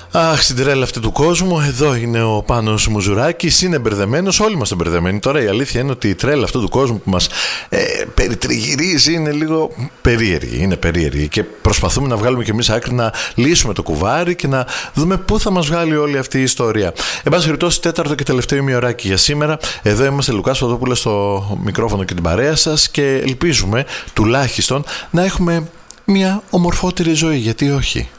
Αχ, στην τρέλα αυτή του κόσμου, εδώ είναι ο Πάνος Μουζουράκης, είναι μπερδεμένος, όλοι είμαστε μπερδεμένοι. Τώρα η αλήθεια είναι ότι η τρέλα αυτού του κόσμου που μας περιτριγυρίζει είναι λίγο περίεργη, είναι περίεργη και προσπαθούμε να βγάλουμε κι εμείς άκρη, να λύσουμε το κουβάρι και να δούμε πού θα μας βγάλει όλη αυτή η ιστορία. Εν πάση περιπτώσει, τέταρτο και τελευταίο ημιωράκι για σήμερα. Εδώ είμαστε, Λουκάς Παπαδόπουλος στο μικρόφωνο και την παρέα σας και ελπίζουμε τουλάχιστον να έχουμε μια ομορφότερη ζωή, γιατί όχι.